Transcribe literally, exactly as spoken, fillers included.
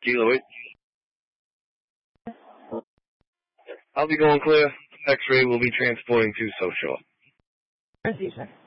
Kilo eight. I'll be going clear. X-ray will be transporting to Social. Receive, sir.